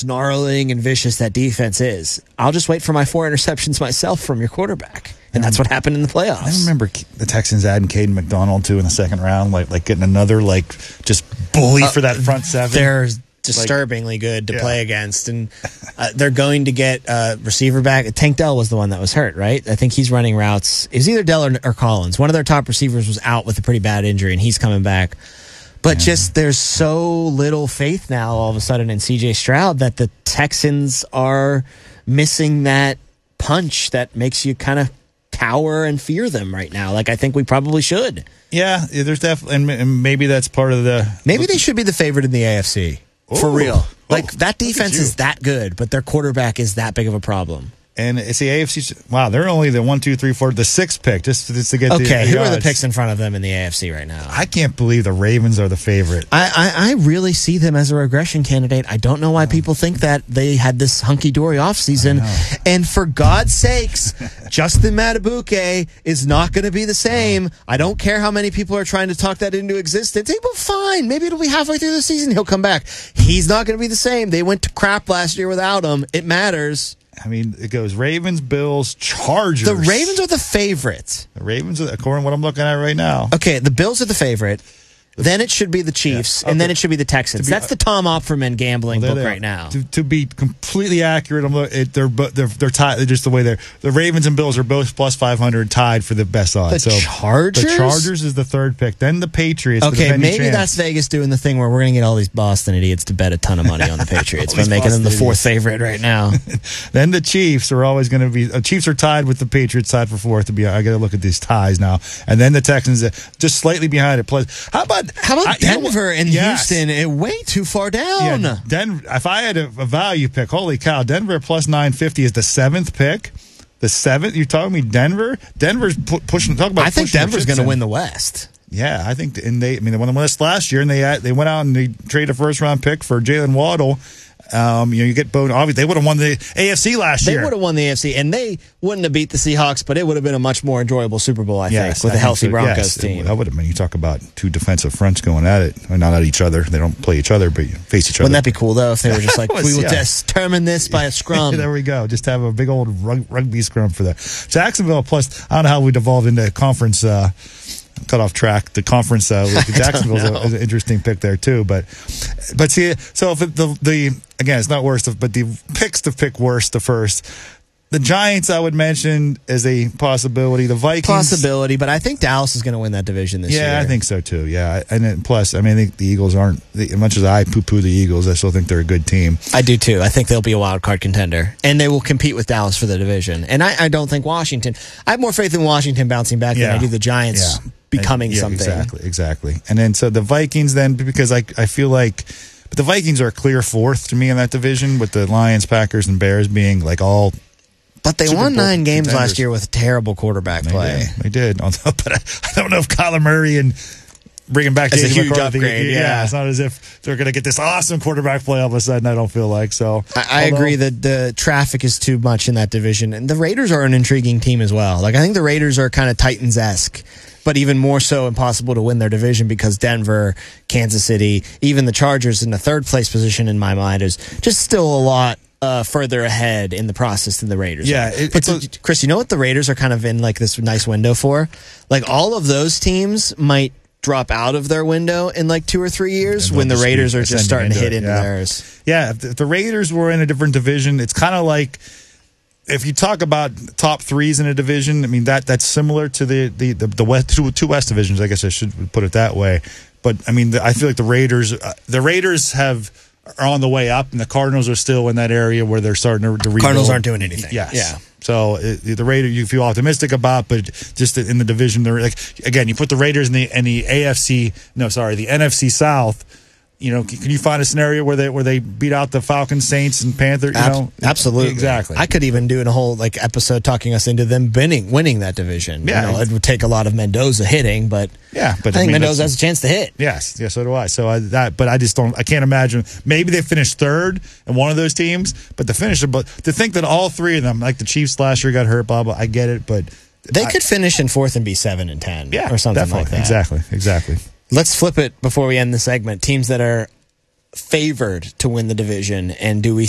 snarling and vicious that defense is. I'll just wait for my 4 interceptions myself from your quarterback. And that's what happened in the playoffs. I remember the Texans adding Caden McDonald, too, in the second round, like getting another, just bully for that front seven. They're disturbingly good to play against. And they're going to get receiver back. Tank Dell was the one that was hurt, right? I think he's running routes. It was either Dell or Collins. One of their top receivers was out with a pretty bad injury, and he's coming back. But just there's so little faith now all of a sudden in C.J. Stroud that the Texans are missing that punch that makes you kind of cower and fear them right now. I think we probably should. Yeah, there's definitely, and maybe that's part of the... Maybe they should be the favorite in the AFC. Ooh. For real. That defense is that good, but their quarterback is that big of a problem. And it's the AFC. Wow, they're only the 1, 2, 3, 4, the 6th pick just to get the who are the odds. picks in front of them in the AFC right now? I can't believe the Ravens are the favorite. I really see them as a regression candidate. I don't know why people think that they had this hunky-dory offseason. And for God's sakes, Justin Matabuke is not going to be the same. I don't care how many people are trying to talk that into existence. He will fine. Maybe it'll be halfway through the season. He'll come back. He's not going to be the same. They went to crap last year without him. It matters. I mean, it goes Ravens, Bills, Chargers. The Ravens are the favorite. The Ravens, according to what I'm looking at right now. Okay, the Bills are the favorite. Then it should be the Chiefs, and then it should be the Texans. That's the Tom Opferman gambling book right now. To be completely accurate, they're tied. They're just the way they're. The Ravens and Bills are both plus 500, tied for the best odds. The Chargers. The Chargers is the 3rd pick. Then the Patriots. Okay, maybe that's Vegas doing the thing where we're going to get all these Boston idiots to bet a ton of money on the Patriots by making them the 4th favorite right now. Then the Chiefs are always going to be. Chiefs are tied with the Patriots, tied for 4th. I got to look at these ties now. And then the Texans just slightly behind it. Plus, how about Denver and Houston? Way too far down. Yeah, Denver. If I had a value pick, holy cow! Denver plus 950 is the 7th pick. The 7th. You're talking me Denver? Denver's pushing. Talk about. I think Denver's going to win the West. Yeah, I think. And they won the West last year, and they went out and they traded a 1st-round pick for Jalen Waddle. You get Bowden. Obviously, they would have won the AFC last year. They would have won the AFC, and they wouldn't have beat the Seahawks, but it would have been a much more enjoyable Super Bowl, I think, with a healthy Broncos team. That would have been. You talk about 2 defensive fronts going at it, not at each other. They don't play each other, but face each other. Wouldn't that be cool though? If they were just like, we will determine this by a scrum. There we go. Just have a big old rugby scrum for that. Jacksonville plus. I don't know how we devolved into conference. Cut off track. The conference Jacksonville's an interesting pick there too. But see, so if the again, it's not worst, but the picks to pick worst, the first. The Giants, I would mention as a possibility. The Vikings, but I think Dallas is going to win that division this year. Yeah, I think so too. Yeah, and then plus, I think the Eagles aren't. As much as I poo-poo the Eagles, I still think they're a good team. I do too. I think they'll be a wild card contender, and they will compete with Dallas for the division. And I don't think Washington. I have more faith in Washington bouncing back than I do the Giants. Yeah. Becoming something. Exactly. And then so the Vikings then, because I feel like but the Vikings are a clear 4th to me in that division, with the Lions, Packers, and Bears being all. But they won 9 games last year with terrible quarterback play. They did. But I don't know if Kyler Murray and bringing back a huge upgrade. Yeah, it's not as if they're going to get this awesome quarterback play all of a sudden. I don't feel like so. I agree that the traffic is too much in that division, and the Raiders are an intriguing team as well. I think the Raiders are kind of Titans-esque, but even more so impossible to win their division because Denver, Kansas City, even the Chargers in the 3rd place position in my mind is just still a lot further ahead in the process than the Raiders. Yeah, Chris, you know what the Raiders are kind of in this nice window for? All of those teams might drop out of their window in 2 or 3 years when the Raiders are just starting to hit into theirs. Yeah, if the Raiders were in a different division, it's kind of like if you talk about top 3s in a division, that's similar to the West, two West divisions. I guess I should put it that way. But I feel like the Raiders are on the way up, and the Cardinals are still in that area where they're starting to rebuild. Cardinals aren't doing anything. Yes. Yeah. So the Raiders you feel optimistic about, but just in the division, they're again, you put the Raiders in the NFC South. Can you find a scenario where they beat out the Falcons, Saints, and Panthers? Absolutely, exactly. I could even do a whole episode talking us into them winning that division. Yeah, it would take a lot of Mendoza hitting, but I think Mendoza has a chance to hit. Yes, so do I. So but I just don't. I can't imagine. Maybe they finished 3rd in one of those teams, but to think that all 3 of them, like the Chiefs last year, got hurt. Blah blah. I get it, but they could finish in 4th and be 7-10, or something definitely. like that. Exactly. Let's flip it before we end the segment. Teams that are favored to win the division, and do we